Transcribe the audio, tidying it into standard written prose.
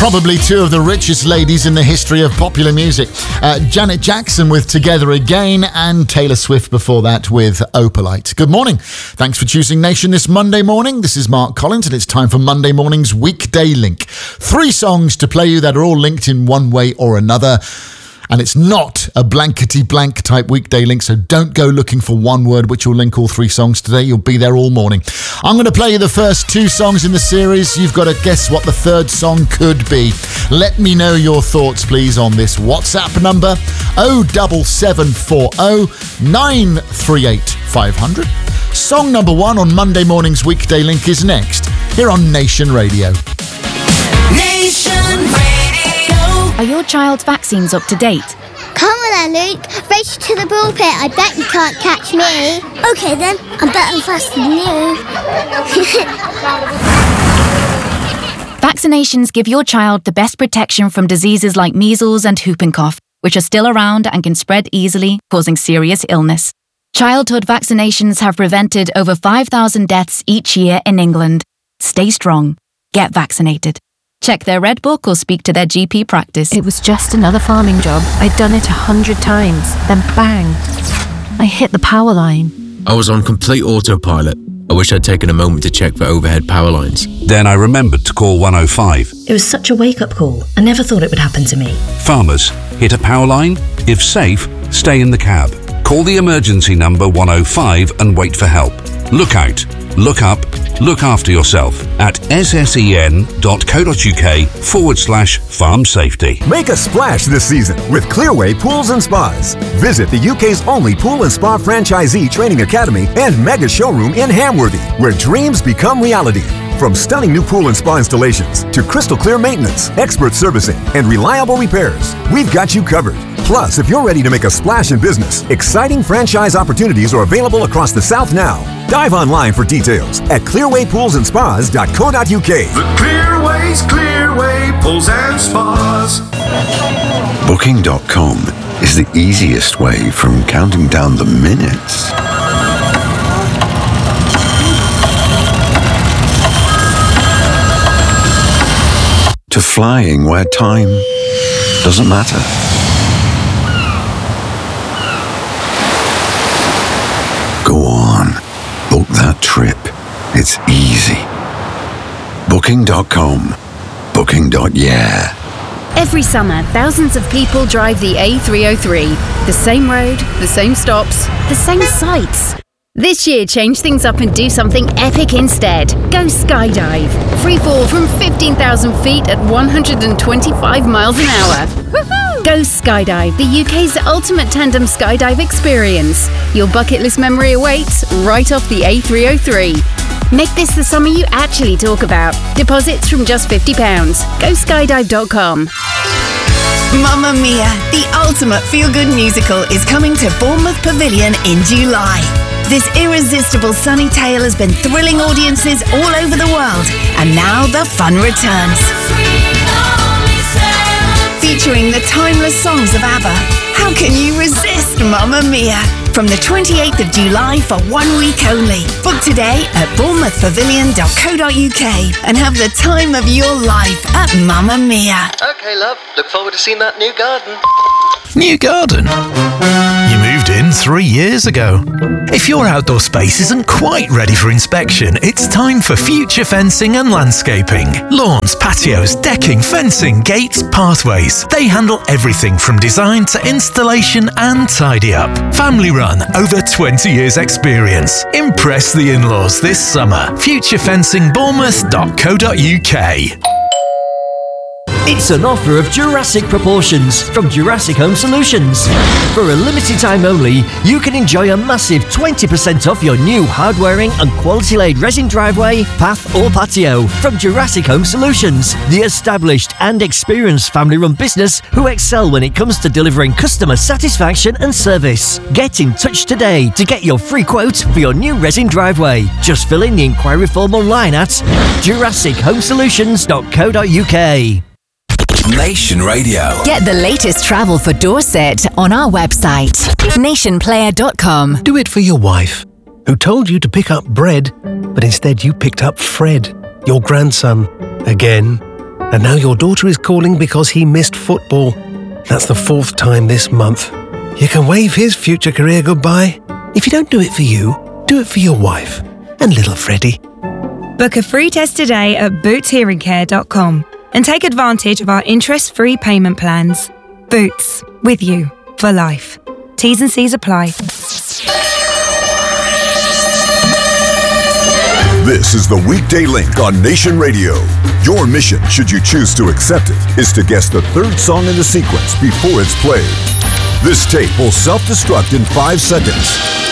Probably two of the richest ladies in the history of popular music. Janet Jackson with Together Again and Taylor Swift before that with Opalite. Good morning. Thanks for choosing Nation this Monday morning. This is Mark Collins and it's time for Monday morning's Weekday Link. 3 songs to play you that are all linked in one way or another. And it's not a blankety-blank type weekday link, so don't go looking for one word which will link all 3 songs today. You'll be there all morning. I'm going to play you the first 2 songs in the series. You've got to guess what the 3rd song could be. Let me know your thoughts, please, on this WhatsApp number 07740 938 500. Song number 1 on Monday morning's Weekday Link is next, here on Nation Radio. Nation Radio. Are your child's vaccines up to date? Come on then, Luke. Race to the pulpit. I bet you can't catch me. OK then, I'm better and faster than you. Vaccinations give your child the best protection from diseases like measles and whooping cough, which are still around and can spread easily, causing serious illness. Childhood vaccinations have prevented over 5,000 deaths each year in England. Stay strong. Get vaccinated. Check their Red Book or speak to their GP practice. It was just another farming job. I'd done it 100 times. Then bang, I hit the power line. I was on complete autopilot. I wish I'd taken a moment to check for overhead power lines. Then I remembered to call 105. It was such a wake-up call. I never thought it would happen to me. Farmers, hit a power line? If safe, stay in the cab. Call the emergency number 105 and wait for help. Look out, look up, look after yourself at sscn.co.uk/farm safety. Make a splash this season with Clearway Pools and Spas. Visit the UK's only pool and spa franchisee training academy and mega showroom in Hamworthy, where dreams become reality. From stunning new pool and spa installations to crystal clear maintenance, expert servicing, and reliable repairs, we've got you covered. Plus, if you're ready to make a splash in business, exciting franchise opportunities are available across the South now. Dive online for details at clearwaypoolsandspas.co.uk. The Clearway's Clearway Pools and Spas. Booking.com is the easiest way from counting down the minutes to flying where time doesn't matter. Go on, book that trip. It's easy. Booking.com. Booking.yeah. Every summer, thousands of people drive the A303. The same road, the same stops, the same sights. This year, change things up and do something epic instead. Go skydive. Free fall from 15,000 feet at 125 miles an hour. Woohoo! Go skydive, the UK's ultimate tandem skydive experience. Your bucket list memory awaits right off the A303. Make this the summer you actually talk about. Deposits from just £50. Go skydive.com. Mamma Mia, the ultimate feel-good musical, is coming to Bournemouth Pavilion in July. This irresistible sunny tale has been thrilling audiences all over the world, and now the fun returns. Featuring the timeless songs of ABBA, how can you resist Mamma Mia? From the 28th of July for 1 week only. Book today at bournemouthpavilion.co.uk and have the time of your life at Mamma Mia. Okay, love. Look forward to seeing that new garden. New garden? You moved in 3 years ago. If your outdoor space isn't quite ready for inspection, it's time for Future Fencing and Landscaping. Lawns, patios, decking, fencing, gates, pathways. They handle everything from design to installation and tidy up. Family run, over 20 years experience. Impress the in-laws this summer. futurefencingbournemouth.co.uk. It's an offer of Jurassic proportions from Jurassic Home Solutions. For a limited time only, you can enjoy a massive 20% off your new hard-wearing and quality-laid resin driveway, path or patio from Jurassic Home Solutions, the established and experienced family-run business who excel when it comes to delivering customer satisfaction and service. Get in touch today to get your free quote for your new resin driveway. Just fill in the inquiry form online at jurassichomesolutions.co.uk. Nation Radio. Get the latest travel for Dorset on our website, nationplayer.com. Do it for your wife, who told you to pick up bread, but instead you picked up Fred, your grandson, again And now your daughter is calling because he missed football. That's the 4th time this month. You can wave his future career goodbye. If you don't do it for you, do it for your wife and little Freddie. Book a free test today at bootshearingcare.com and take advantage of our interest-free payment plans. Boots, with you for life. T's and C's apply. This is the Weekday Link on Nation Radio. Your mission, should you choose to accept it, is to guess the 3rd song in the sequence before it's played. This tape will self-destruct in 5 seconds.